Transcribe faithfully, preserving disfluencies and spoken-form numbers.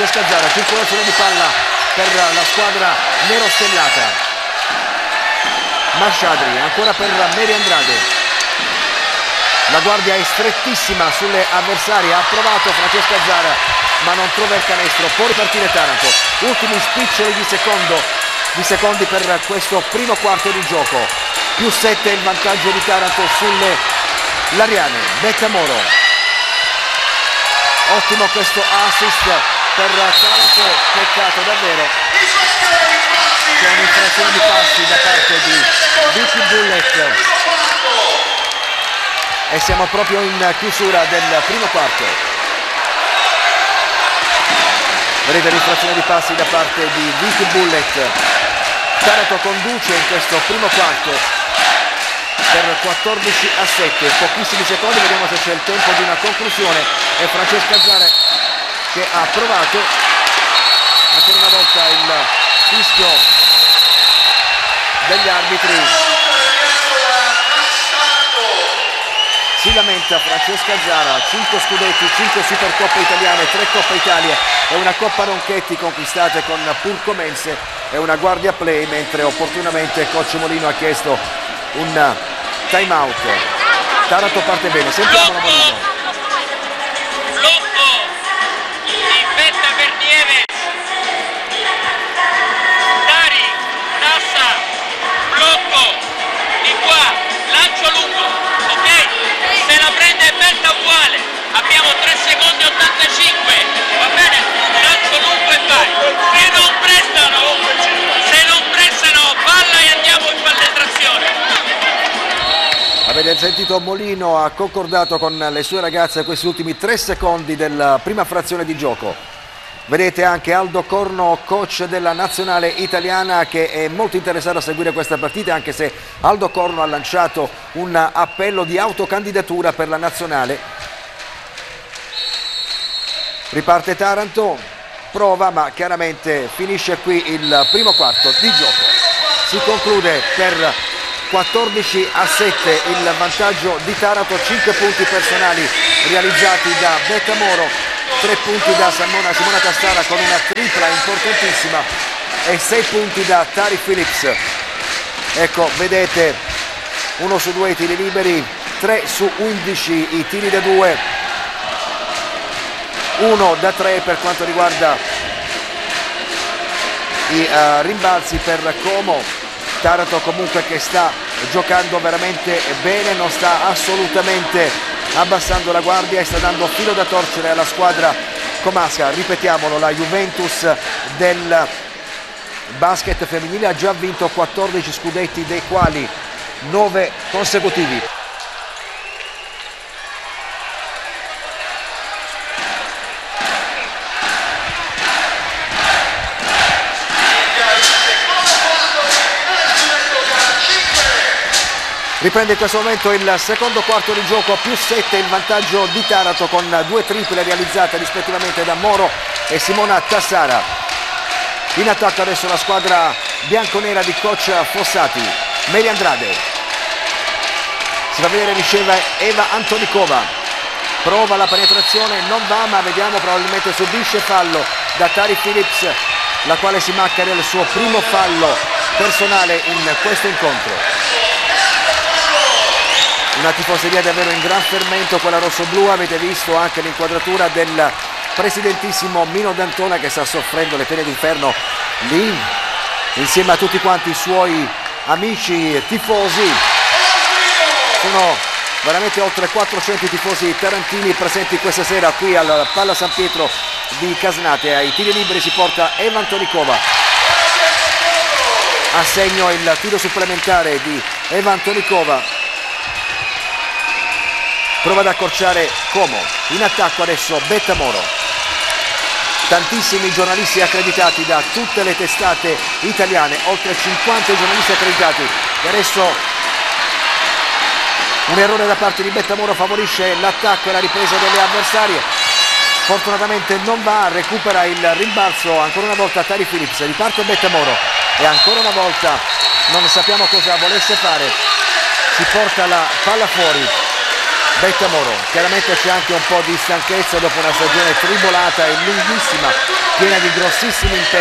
Francesca Zara, circolazione di palla per la squadra nerostellata. Masciadri, ancora per Mary Andrade. La guardia è strettissima sulle avversarie, ha provato Francesca Zara ma non trova il canestro, può ripartire Taranto. Ultimi spiccioli di secondo, di secondi per questo primo quarto di gioco. Più sette il vantaggio di Taranto sulle Lariane. Betta Moro. Ottimo questo assist per Taranto, peccato davvero. C'è un'infrazione di passi da parte di Vicky Bullet. E siamo proprio in chiusura del primo quarto. Vedete l'infrazione di passi da parte di Vicky Bullet. Taranto conduce in questo primo quarto per quattordici a sette, pochissimi secondi, vediamo se c'è il tempo di una conclusione. E Francesca Zara che ha provato, ancora una volta il fischio degli arbitri. Si lamenta Francesca Zara, cinque scudetti, cinque Supercoppe italiane, tre Coppa Italia e una Coppa Ronchetti conquistate con Purco Mense e una guardia play, mentre opportunamente coach Molino ha chiesto un time out. Taranto parte bene, sentiamo Molino. Blocco di Betta per Nieves. Dari, Tassa, blocco di qua, lancio lungo, ok? Se la prende Betta uguale, abbiamo tre secondi ottantacinque, va bene? Lancio lungo e vai. Se non prestano, se non prestano, palla e andiamo in palletrazione. Avete sentito, Molino ha concordato con le sue ragazze questi ultimi tre secondi della prima frazione di gioco. Vedete anche Aldo Corno, coach della nazionale italiana, che è molto interessato a seguire questa partita, anche se Aldo Corno ha lanciato un appello di autocandidatura per la nazionale. Riparte Taranto, prova, ma chiaramente finisce qui il primo quarto di gioco. Si conclude per quattordici a sette il vantaggio di Taranto, cinque punti personali realizzati da Betta Moro, tre punti da Simona, Simona Cassara con una tripla importantissima e sei punti da Tari Phillips. Ecco, vedete, uno su due i tiri liberi, tre su undici i tiri da due, uno da tre per quanto riguarda i uh, rimbalzi per Como. Taranto comunque che sta giocando veramente bene, non sta assolutamente abbassando la guardia e sta dando filo da torcere alla squadra comasca. Ripetiamolo, la Juventus del basket femminile ha già vinto quattordici scudetti, dei quali nove consecutivi. Riprende in questo momento il secondo quarto di gioco, più sette il vantaggio di Taranto con due triple realizzate rispettivamente da Moro e Simona Tassara. In attacco adesso la squadra bianconera di coach Fossati. Mary Andrade. Si fa vedere, riceve Eva Antonikova. Prova la penetrazione, non va, ma vediamo, probabilmente subisce fallo da Tari Phillips, la quale si macca del suo primo fallo personale in questo incontro. Una tifoseria davvero in gran fermento, quella rossoblu. Avete visto anche l'inquadratura del presidentissimo Mino D'Antona che sta soffrendo le pene d'inferno lì insieme a tutti quanti i suoi amici tifosi. Sono veramente oltre quattrocento tifosi tarantini presenti questa sera qui al Palla San Pietro di Casnate. Ai tiri liberi si porta Eva Antonikova. A segno il tiro supplementare di Eva Antonikova. Prova ad accorciare Como. In attacco adesso Betta Moro. Tantissimi giornalisti accreditati da tutte le testate italiane, oltre cinquanta giornalisti accreditati. E adesso un errore da parte di Betta Moro favorisce l'attacco e la ripresa delle avversarie. Fortunatamente non va, recupera il rimbalzo ancora una volta Tari Phillips. Riparte Betta Moro e ancora una volta non sappiamo cosa volesse fare. Si porta la palla fuori. Betta Moro. Chiaramente c'è anche un po' di stanchezza dopo una stagione tribolata e lunghissima, piena di grossissimi impegni.